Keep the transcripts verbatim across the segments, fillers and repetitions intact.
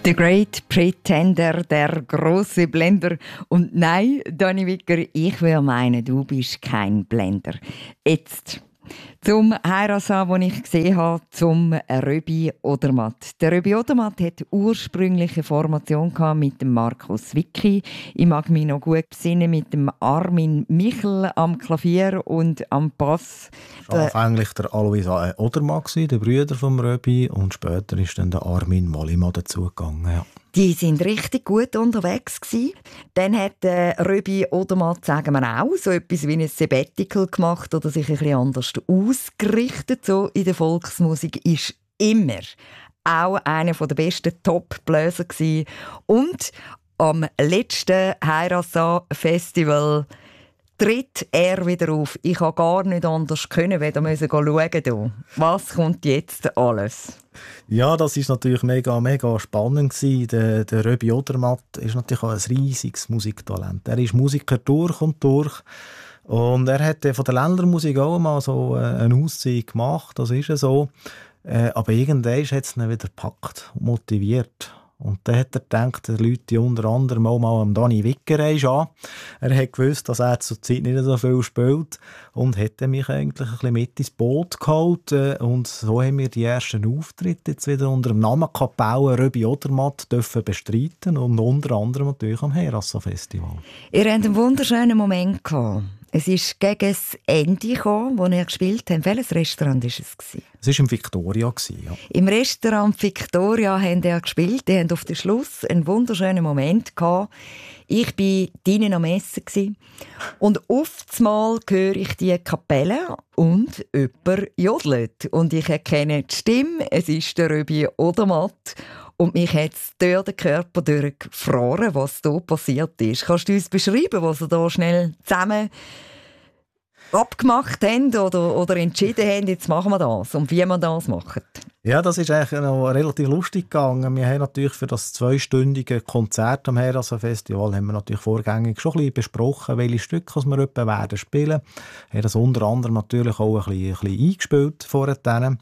The Great Pretender, der große Blender. Und nein, Dani Wicker, ich will meinen, du bist kein Blender. Jetzt zum Heirasan, den ich gesehen habe, zum Röbi Odermatt. Der Röbi Odermatt hatte ursprünglich eine Formation mit dem Markus Wicki. Ich mag mich noch gut besinnen mit dem Armin Michel am Klavier und am Bass. Das war eigentlich der Alois Odermatt, der Bruder vom Röbi, und später ist dann der Armin Molima dazugegangen. Ja. Die sind richtig gut unterwegs gewesen. Dann hat äh, Röbi Odermatt, sagen wir auch, so etwas wie ein Sabbatical gemacht oder sich ein bisschen anders ausgerichtet. So in der Volksmusik ist immer auch einer der besten Top-Bläser gewesen. Und am letzten Heirasan-Festival tritt er wieder auf. Ich konnte gar nicht anders können, weder müssen schauen. Was kommt jetzt alles? Ja, das ist natürlich mega, mega spannend gewesen. Der, der Röbi Odermatt ist natürlich auch ein riesiges Musiktalent. Er ist Musiker durch und durch. Und er hat von der Ländlermusik auch mal so eine Auszeit gemacht. Das ist ja so. Aber irgendwann hat es ihn wieder gepackt und motiviert. Und dann hat er gedacht, er läutet unter anderem auch mal am Dani Wicker an. Er hat gewusst, dass er zur Zeit nicht so viel spielt und hat mich eigentlich ein bisschen mit ins Boot geholt. Und so haben wir die ersten Auftritte jetzt wieder unter dem Namen Kapelle Röbi Odermatt dürfen bestreiten und unter anderem natürlich am Heirasan-Festival. Ihr hattet einen wunderschönen Moment gehabt. Es ist gegen das Ende gekommen, wo ihr gespielt habt. Welches Restaurant war es? Es war im Victoria. Ja. Im Restaurant Victoria haben ihr gespielt. Die hatten auf den Schluss einen wunderschönen Moment gehabt. Ich war drinnen am Essen. Und auf einmal höre ich die Kapelle und jemand jodelt. Und ich erkenne die Stimme. Es ist der Röbi Odermatt. Und mich hat es durch den Körper gefroren, was hier passiert ist. Kannst du uns beschreiben, was ihr da schnell zusammen abgemacht haben oder, oder entschieden haben, jetzt machen wir das und wie wir das machen? Ja, das ist eigentlich noch relativ lustig gegangen. Wir haben natürlich für das zweistündige Konzert am Heirasan-Festival haben wir natürlich vorgängig schon ein bisschen besprochen, welche Stücke wir etwa werden spielen. Wir haben das unter anderem natürlich auch ein bisschen, ein bisschen eingespielt vorher.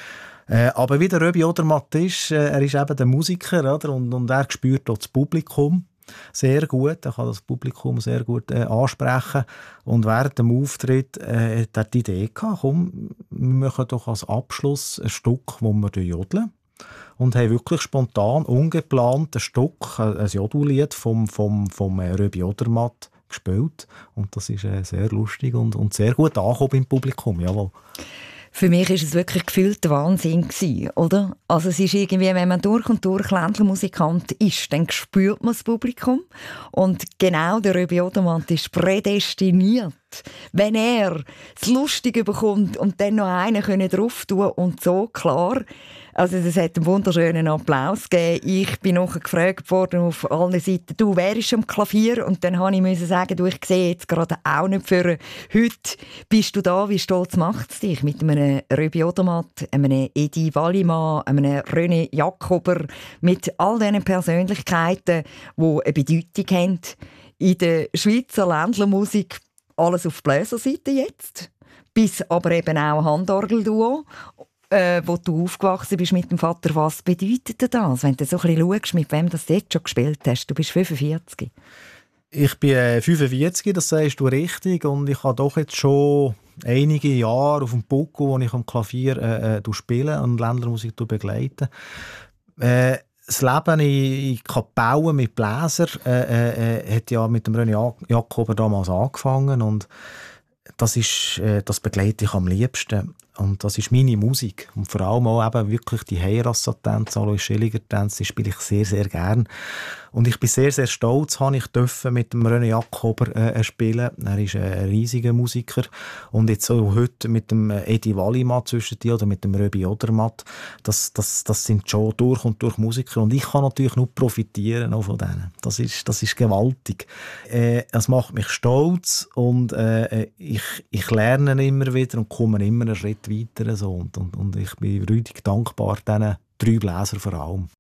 Äh, aber wie der Röbi Odermatt ist, äh, er ist eben der Musiker, oder? Und, und er spürt auch das Publikum sehr gut. Er kann das Publikum sehr gut äh, ansprechen. Und während dem Auftritt äh, hat er die Idee gehabt, komm, wir machen doch als Abschluss ein Stück, wo wir jodeln. Und haben wirklich spontan, ungeplant ein Stück, ein Jodellied vom, vom, vom äh, Röbi Odermatt gespielt. Und das ist äh, sehr lustig und, und sehr gut angekommen im Publikum, jawohl. Für mich war es wirklich gefühlt Wahnsinn gewesen, oder? Also es ist irgendwie, wenn man durch und durch Ländlermusikant ist, dann spürt man das Publikum. Und genau der Röbi Odermatt ist prädestiniert. Wenn er das Lustige bekommt und dann noch einen drauf tun und so klar. Also es hat einen wunderschönen Applaus gegeben. Ich bin nachher gefragt worden auf allen Seiten, du, wer ist am Klavier? Und dann musste ich sagen, du, ich sehe jetzt gerade auch nicht für heute. Bist du da? Wie stolz macht es dich? Mit einem Röbi Odermatt, einem Edi Wallimann, einem René Jakober, mit all diesen Persönlichkeiten, die eine Bedeutung haben in der Schweizer Ländlermusik. Alles auf Bläserseite jetzt, bis aber eben auch Handorgelduo, äh, wo du aufgewachsen bist mit dem Vater. Was bedeutet dir das, wenn du so ein bisschen schaust, mit wem du jetzt schon gespielt hast? Du bist fünfundvierzig. Ich bin äh, fünfundvierzig, das sagst du richtig, und ich habe doch jetzt schon einige Jahre auf dem Buckel, wo ich am Klavier äh, äh, spiele und Ländlermusik begleite. Äh, Das Leben in Kapellen mit Bläser äh, äh, hat ja mit dem René Jakober damals angefangen, und das, ist, äh, das begleite ich am liebsten. Und das ist meine Musik. Und vor allem auch eben wirklich die Heirasan-Tänze, Alois Schilliger-Tänze, spiele ich sehr, sehr gern. Und ich bin sehr, sehr stolz, dass ich durfte mit dem René Jakober äh, spielen. Er ist ein riesiger Musiker. Und jetzt so heute mit dem Edi Wallimann zwischen die oder mit dem Röbi Odermatt, das, das, das sind schon durch und durch Musiker. Und ich kann natürlich nur profitieren auch von denen. Das ist, das ist gewaltig. Äh, es macht mich stolz, und äh, ich, ich lerne immer wieder und komme immer einen Schritt weiter. So. Und, und, und ich bin rüdig dankbar diesen drei Bläsern vor allem.